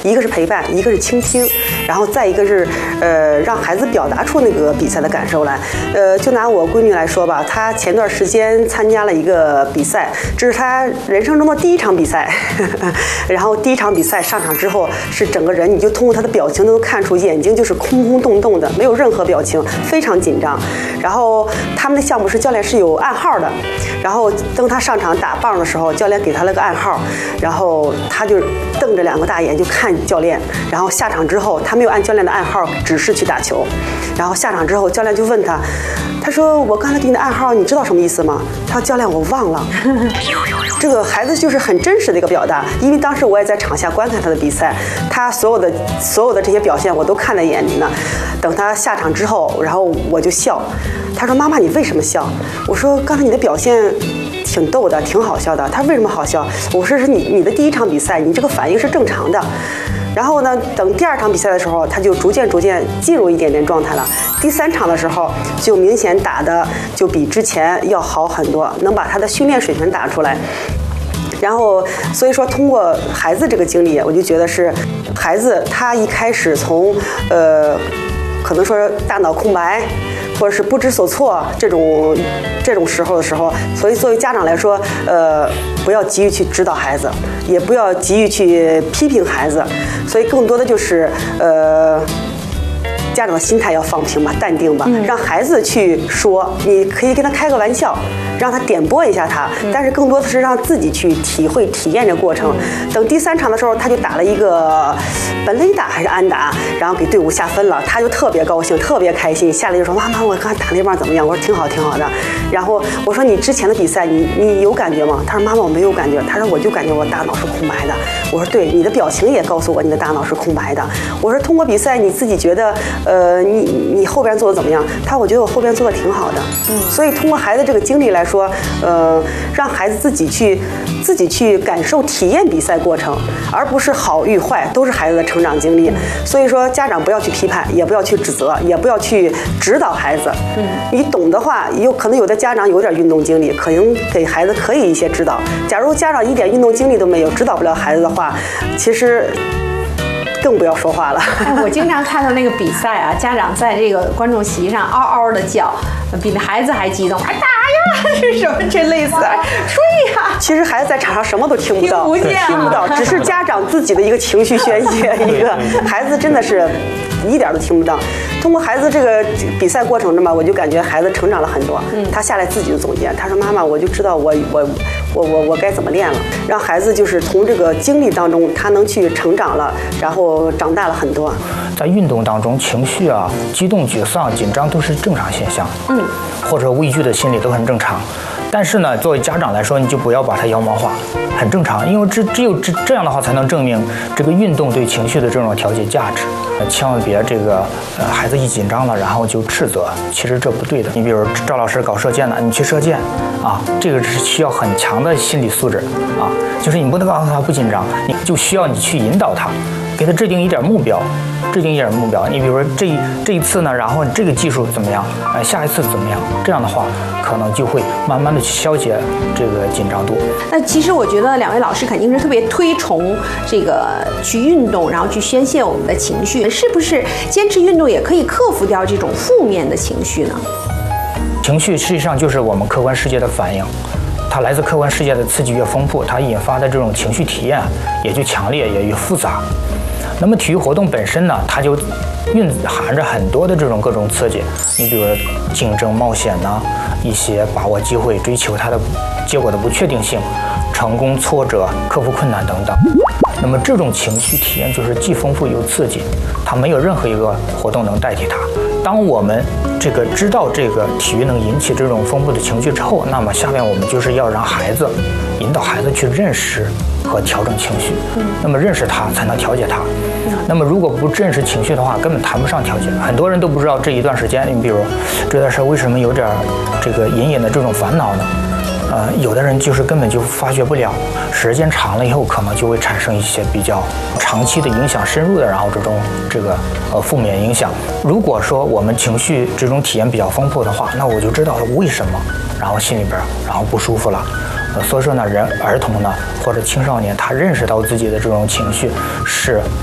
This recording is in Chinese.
一个是陪伴，一个是倾听，然后再一个是让孩子表达出那个比赛的感受来。就拿我闺女来说吧，她前段时间参加了一个比赛，这是她人生中的第一场比赛。然后第一场比赛上场之后，是整个人你就通过她的表情都能看出眼睛就是空空洞洞的，没有任何表情，非常紧张。然后他们的项目是教练是有暗号的，然后等她上场打棒的时候，教练给她了个暗号，然后她就瞪着2个大眼就看教练。然后下场之后，她没有按教练的暗号指示去打球。然后下场之后，教练就问她，他说：“我刚才给你的暗号，你知道什么意思吗？”他说：“教练，我忘了。”这个孩子就是很真实的一个表达，因为当时我也在场下观看他的比赛，他所有的这些表现我都看在眼里呢。等他下场之后，然后我就笑。他说：“妈妈，你为什么笑？”我说：“刚才你的表现挺逗的，挺好笑的。”他说：“为什么好笑？”我说：“是你的第一场比赛，你这个反应是正常的。”然后呢，等第2场比赛的时候，他就逐渐进入一点点状态了。第3场的时候，就明显打的就比之前要好很多，能把他的训练水平打出来。然后，所以说通过孩子这个经历，我就觉得是孩子他一开始从可能说大脑空白，或者是不知所措这种时候，所以作为家长来说，不要急于去指导孩子，也不要急于去批评孩子，所以更多的就是家长的心态要放平吧，淡定吧，让孩子去说，你可以跟他开个玩笑，让他点拨一下他，但是更多的是让自己去体会体验这个过程。等第3场的时候，他就打了一个本垒打还是安打，然后给队伍下分了，他就特别高兴，特别开心，下来就说：“妈妈，我刚才打那棒怎么样？”我说：“挺好，挺好的。”然后我说：“你之前的比赛，你有感觉吗？”他说：“妈妈，我没有感觉。”他说：“我就感觉我大脑是空白的。”我说：“对，你的表情也告诉我你的大脑是空白的。”我说：“通过比赛，你自己觉得你后边做的怎么样？”他说：“我觉得我后边做的挺好的。”所以通过孩子这个经历来说，让孩子自己去感受、体验比赛过程，而不是好与坏，都是孩子的成长经历。所以说，家长不要去批判，也不要去指责，也不要去指导孩子。你懂的话，可能有的家长有点运动经历，可能给孩子可以一些指导。假如家长一点运动经历都没有，指导不了孩子的话，其实更不要说话了。 我经常看到那个比赛啊，家长在这个观众席上嗷嗷的叫，比那孩子还激动，打呀，是什么这类似，睡呀。 其实孩子在场上什么都听不到，听不到，只是家长自己的一个情绪宣泄，一个孩子真的是一点都听不到。通过孩子这个比赛过程中嘛，我就感觉孩子成长了很多。他下来自己就总结，他说：“妈妈，我就知道我该怎么练了。”让孩子就是从这个经历当中，他能去成长了，然后长大了很多。 在运动当中，情绪啊、激动、沮丧、紧张都是正常现象，或者畏惧的心理都很正常。但是呢，作为家长来说，你就不要把它妖魔化，很正常，因为只有这样的话，才能证明这个运动对情绪的这种调节价值。千万别孩子一紧张了，然后就斥责，其实这不对的。你比如赵老师搞射箭的，你去射箭啊，这个是需要很强的心理素质啊，就是你不能告诉他不紧张，你就需要你去引导他，给他制定一点目标。你比如说这一次呢，然后这个技术怎么样？下一次怎么样？这样的话，可能就会慢慢的去消解这个紧张度。 那其实我觉得2位老师肯定是特别推崇这个去运动，然后去宣泄我们的情绪。是不是坚持运动也可以克服掉这种负面的情绪呢？ 情绪实际上就是我们客观世界的反应。它来自客观世界的刺激越丰富，它引发的这种情绪体验也就强烈，也越复杂。那么体育活动本身呢，它就蕴含着很多的这种各种刺激。你比如说竞争、冒险呢，一些把握机会、追求它的结果的不确定性、成功、挫折、克服困难等等。那么这种情绪体验就是既丰富又刺激，它没有任何一个活动能代替它。当我们知道这个体育能引起这种丰富的情绪之后，那么下面我们就是要让引导孩子去认识和调整情绪。那么认识它才能调节它。那么如果不认识情绪的话，根本谈不上调节。很多人都不知道这一段时间，你比如这段时间为什么有点隐隐的这种烦恼呢？有的人就是根本就发觉不了，时间长了以后可能就会产生一些比较长期的影响、深入的，然后负面影响。如果说我们情绪这种体验比较丰富的话，那我就知道为什么，然后心里边不舒服了。所以说呢，儿童呢或者青少年，他认识到自己的这种情绪是